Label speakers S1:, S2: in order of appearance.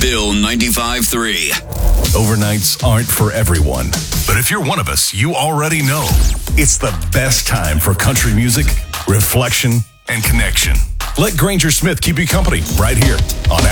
S1: Bill 95.3.
S2: Overnights aren't for everyone, but if you're one of us, you already know it's the best time for country music, reflection, and connection. Let Granger Smith keep you company right here on